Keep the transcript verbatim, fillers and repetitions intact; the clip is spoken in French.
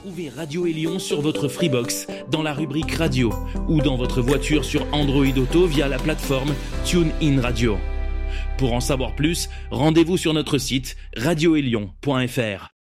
Retrouvez Radio Élion sur votre Freebox, dans la rubrique Radio, ou dans votre voiture sur Android Auto via la plateforme TuneIn Radio. Pour en savoir plus, rendez-vous sur notre site radio élion point f r.